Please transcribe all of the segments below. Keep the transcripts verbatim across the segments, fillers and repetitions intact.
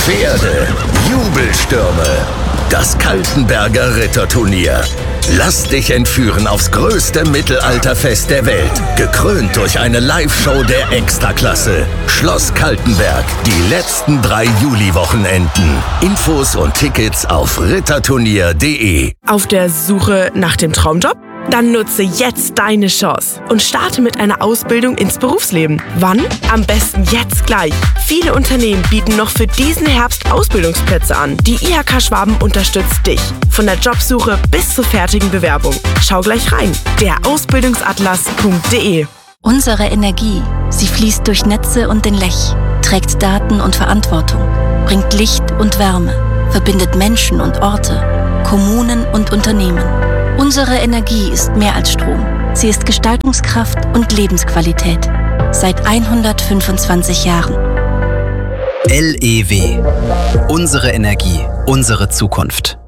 Pferde, Jubelstürme. Das Kaltenberger Ritterturnier. Lass dich entführen aufs größte Mittelalterfest der Welt. Gekrönt durch eine Live-Show der Extraklasse. Schloss Kaltenberg. Die letzten drei Juli-Wochenenden. Infos und Tickets auf ritterturnier punkt de. Auf der Suche nach dem Traumjob? Dann nutze jetzt deine Chance und starte mit einer Ausbildung ins Berufsleben. Wann? Am besten jetzt gleich. Viele Unternehmen bieten noch für diesen Herbst Ausbildungsplätze an. Die I H K Schwaben unterstützt dich. Von der Jobsuche bis zur fertigen Bewerbung. Schau gleich rein. der ausbildungsatlas punkt de. Unsere Energie, sie fließt durch Netze und den Lech, trägt Daten und Verantwortung, bringt Licht und Wärme, verbindet Menschen und Orte, Kommunen und Unternehmen. Unsere Energie ist mehr als Strom. Sie ist Gestaltungskraft und Lebensqualität. Seit hundertfünfundzwanzig Jahren. L E W. Unsere Energie, unsere Zukunft.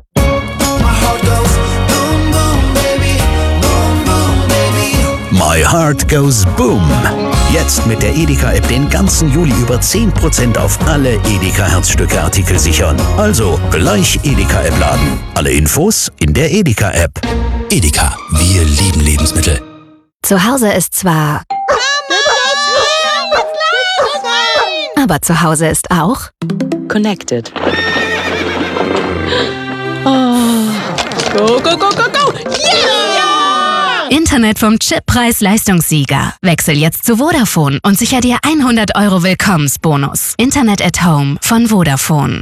My Heart Goes Boom. Jetzt mit der Edeka-App den ganzen Juli über zehn Prozent auf alle Edeka-Herzstücke-Artikel sichern. Also gleich Edeka-App laden. Alle Infos in der Edeka-App. Edeka, wir lieben Lebensmittel. Zu Hause ist zwar... Aber zu Hause ist auch... Connected. Oh. Go, go, go, go, go! Yeah! Internet vom Chippreis-Leistungssieger. Wechsel jetzt zu Vodafone und sicher dir hundert Euro Willkommensbonus. Internet at Home von Vodafone.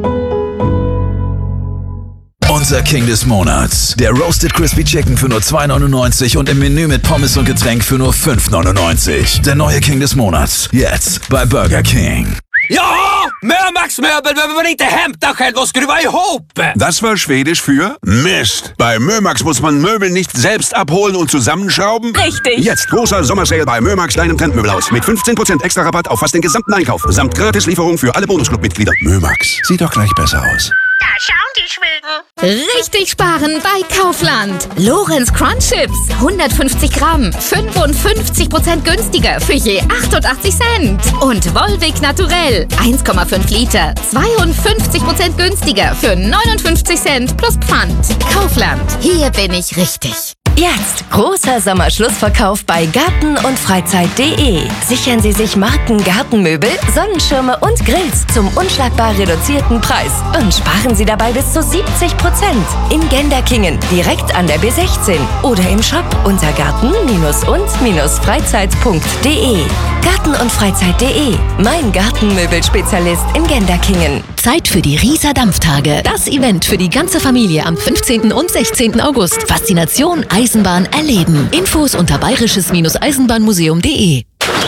Unser King des Monats. Der Roasted Crispy Chicken für nur zwei neunundneunzig und im Menü mit Pommes und Getränk für nur fünf neunundneunzig. Der neue King des Monats. Jetzt bei Burger King. Ja, Mömax-Möbel behöver man inte hämta själv och skruva ihop. Das war Schwedisch für Mist. Bei Mömax muss man Möbel nicht selbst abholen und zusammenschrauben. Richtig. Jetzt großer Sommersale bei Mömax, deinem Trendmöbelhaus. Mit fünfzehn Prozent extra Rabatt auf fast den gesamten Einkauf. Samt Gratislieferung für alle Bonusclub-Mitglieder. Mömax, sieht doch gleich besser aus. Da schauen die Schweden. Richtig sparen bei Kaufland. Lorenz Crunch Chips. hundertfünfzig Gramm. fünfundfünfzig Prozent günstiger für je achtundachtzig Cent. Und Volvic Naturell. eins Komma fünf Liter. zweiundfünfzig Prozent günstiger für neunundfünfzig Cent plus Pfand. Kaufland. Hier bin ich richtig. Jetzt großer Sommerschlussverkauf bei garten und freizeit punkt de. Sichern Sie sich Marken Gartenmöbel, Sonnenschirme und Grills zum unschlagbar reduzierten Preis und sparen Sie dabei bis zu siebzig Prozent. In Genderkingen, direkt an der B sechzehn oder im Shop unter garten und freizeit punkt de. Garten und freizeit punkt de, mein Gartenmöbelspezialist in Genderkingen. Zeit für die Rieser Dampftage. Das Event für die ganze Familie am fünfzehnten und sechzehnten August. Faszination Eisenbahn erleben. Infos unter bayerisches-eisenbahnmuseum punkt de.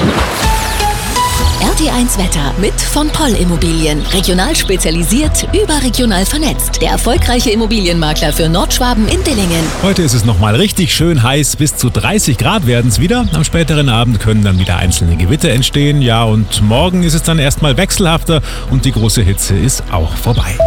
R T eins Wetter mit von Poll Immobilien. Regional spezialisiert, überregional vernetzt. Der erfolgreiche Immobilienmakler für Nordschwaben in Dillingen. Heute ist es nochmal richtig schön heiß. Bis zu dreißig Grad werden es wieder. Am späteren Abend können dann wieder einzelne Gewitter entstehen. Ja, und morgen ist es dann erstmal wechselhafter und die große Hitze ist auch vorbei.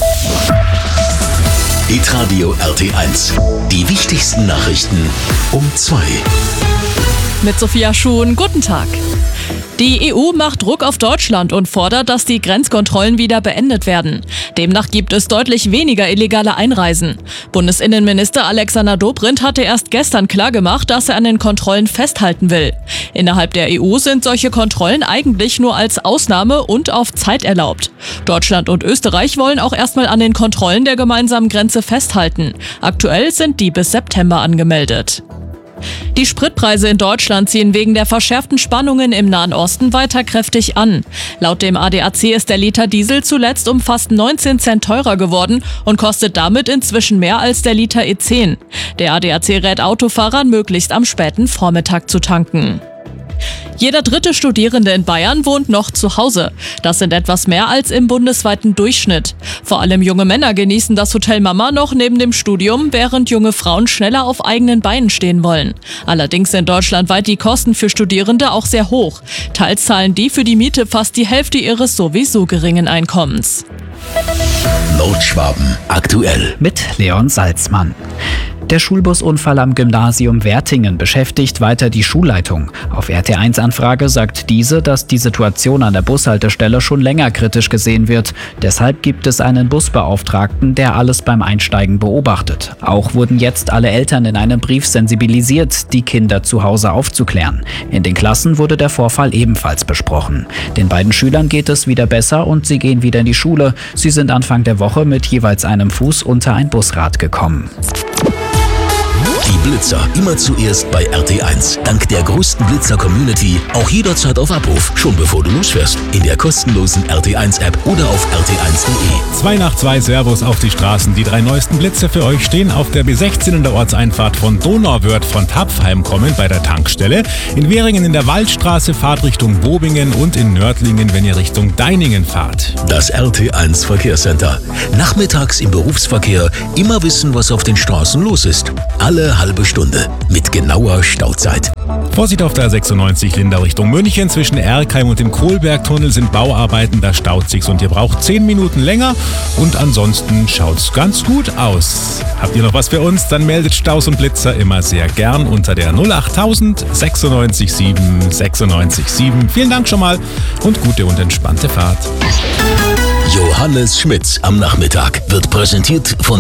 Hitradio R T eins. Die wichtigsten Nachrichten um zwei. Mit Sophia Schuhn, guten Tag. Die E U macht Druck auf Deutschland und fordert, dass die Grenzkontrollen wieder beendet werden. Demnach gibt es deutlich weniger illegale Einreisen. Bundesinnenminister Alexander Dobrindt hatte erst gestern klargemacht, dass er an den Kontrollen festhalten will. Innerhalb der E U sind solche Kontrollen eigentlich nur als Ausnahme und auf Zeit erlaubt. Deutschland und Österreich wollen auch erstmal an den Kontrollen der gemeinsamen Grenze festhalten. Aktuell sind die bis September angemeldet. Die Spritpreise in Deutschland ziehen wegen der verschärften Spannungen im Nahen Osten weiter kräftig an. Laut dem A D A C ist der Liter Diesel zuletzt um fast neunzehn Cent teurer geworden und kostet damit inzwischen mehr als der Liter E zehn. Der A D A C rät Autofahrern, möglichst am späten Vormittag zu tanken. Jeder dritte Studierende in Bayern wohnt noch zu Hause. Das sind etwas mehr als im bundesweiten Durchschnitt. Vor allem junge Männer genießen das Hotel Mama noch neben dem Studium, während junge Frauen schneller auf eigenen Beinen stehen wollen. Allerdings sind deutschlandweit die Kosten für Studierende auch sehr hoch. Teils zahlen die für die Miete fast die Hälfte ihres sowieso geringen Einkommens. Nordschwaben aktuell mit Leon Salzmann. Der Schulbusunfall am Gymnasium Wertingen beschäftigt weiter die Schulleitung. Auf R T eins Anfrage sagt diese, dass die Situation an der Bushaltestelle schon länger kritisch gesehen wird. Deshalb gibt es einen Busbeauftragten, der alles beim Einsteigen beobachtet. Auch wurden jetzt alle Eltern in einem Brief sensibilisiert, die Kinder zu Hause aufzuklären. In den Klassen wurde der Vorfall ebenfalls besprochen. Den beiden Schülern geht es wieder besser und sie gehen wieder in die Schule. Sie sind Anfang der Woche mit jeweils einem Fuß unter ein Busrad gekommen. Die Blitzer immer zuerst bei R T eins. Dank der größten Blitzer-Community auch jederzeit auf Abruf, schon bevor du losfährst. In der kostenlosen R T eins App oder auf R T eins Punkt de. Zwei nach zwei Servus auf die Straßen. Die drei neuesten Blitzer für euch stehen auf der B sechzehn in der Ortseinfahrt von Donauwörth von Tapfheim kommend bei der Tankstelle. In Währingen in der Waldstraße fahrt Richtung Bobingen und in Nördlingen, wenn ihr Richtung Deiningen fahrt. Das R T eins Verkehrscenter. Nachmittags im Berufsverkehr immer wissen, was auf den Straßen los ist. Alle halbe Stunde mit genauer Stauzeit. Vorsicht auf der A sechsundneunzig Lindau Richtung München. Zwischen Erkheim und dem Kohlbergtunnel sind Bauarbeiten, da staut sich's und ihr braucht zehn Minuten länger. Und ansonsten schaut's ganz gut aus. Habt ihr noch was für uns? Dann meldet Staus und Blitzer immer sehr gern unter der null achttausend sechsundneunzig sieben sechsundneunzig sieben. Vielen Dank schon mal und gute und entspannte Fahrt. Johannes Schmitz am Nachmittag wird präsentiert von